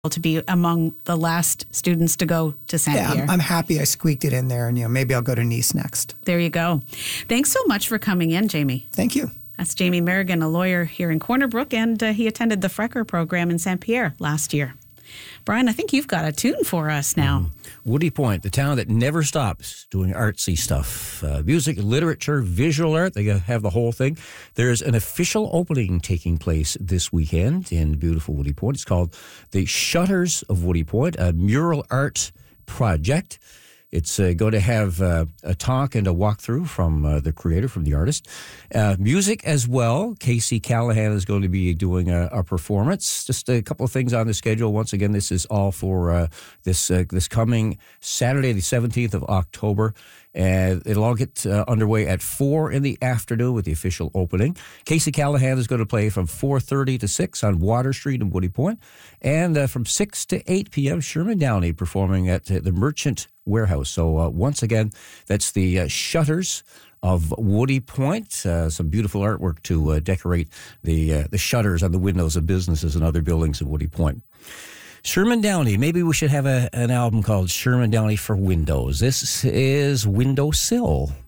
to be among the last students to go to Saint Pierre. I'm happy I squeaked it in there, and maybe I'll go to Nice next. There you go. Thanks so much for coming in, Jamie. Thank you. That's Jamie Merrigan, a lawyer here in Corner Brook, and he attended the Frecker program in Saint Pierre last year. Brian, I think you've got a tune for us now. Woody Point, the town that never stops doing artsy stuff. Music, literature, visual art, they have the whole thing. There's an official opening taking place this weekend in beautiful Woody Point. It's called the Shutters of Woody Point, a mural art project. It's going to have a talk and a walkthrough from the creator, from the artist. Music as well. Casey Callahan is going to be doing a performance. Just a couple of things on the schedule. Once again, this is all for this coming Saturday, the 17th of October. And it'll all get underway at 4 in the afternoon with the official opening. Casey Callahan is going to play from 4:30 to 6 on Water Street in Woody Point. And from 6 to 8 p.m., Sherman Downey performing at the Merchant Warehouse. So once again, that's the Shutters of Woody Point. Some beautiful artwork to decorate the shutters on the windows of businesses and other buildings in Woody Point. Sherman Downey. Maybe we should have an album called Sherman Downey for Windows. This is Windowsill.